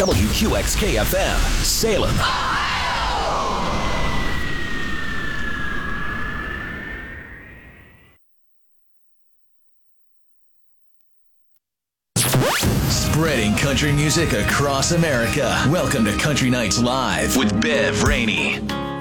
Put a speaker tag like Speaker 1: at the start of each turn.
Speaker 1: WQXK-FM, Salem. Spreading country music across America. Welcome to Country Nights Live with Bev Rainey.